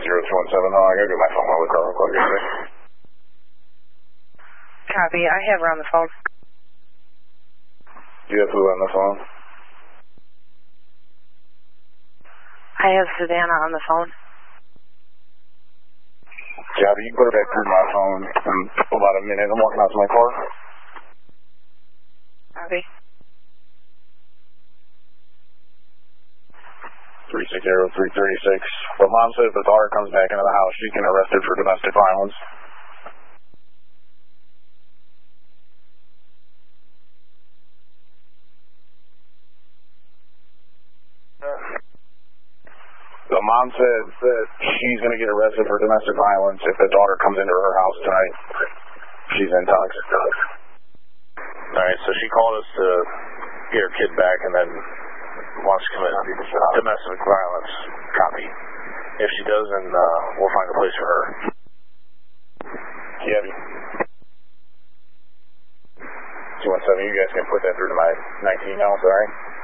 360-217. Oh, I gotta get my phone out of the car real quick. Copy. I have her on the phone. Do you have who on the phone? I have Savannah on the phone. Yeah, but you can put her back through my phone in about a minute. I'm walking out to my car. Copy. 360-336. But Mom said if the daughter comes back into the house, she can arrest her for domestic violence. The mom said that she's going to get arrested for domestic violence if the daughter comes into her house tonight. She's intoxicated. Alright, so she called us to get her kid back and then wants to commit domestic violence. Copy. If she does, then we'll find a place for her. Yeah. 217, you guys can put that through to my 19 now, sorry.